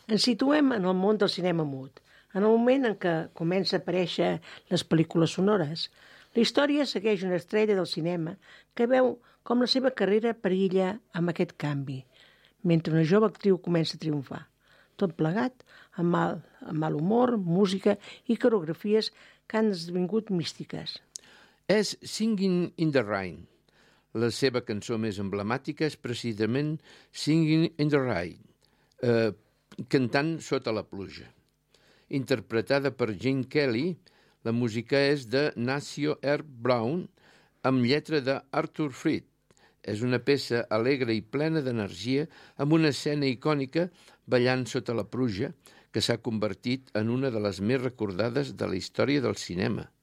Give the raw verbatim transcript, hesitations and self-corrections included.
Ens situem en el món del cinema mut, en el moment en què comença a aparèixer les pel·lícules sonores. La història segueix una estrella del cinema que veu com la seva carrera perilla amb aquest canvi, mentre una jove actriu comença a triomfar. Tot plegat, amb mal, amb mal humor, música i coreografies que han esdevingut místiques. És Singing in the Rain. La seva cançó més emblemàtica és precisament Singing in the Rain, eh, cantant sota la pluja. Interpretada per Gene Kelly, la música és de Nacio R. Brown amb lletra d'Arthur Freed. És una peça alegre i plena d'energia amb una escena icònica ballant sota la pluja que s'ha convertit en una de les més recordades de la història del cinema.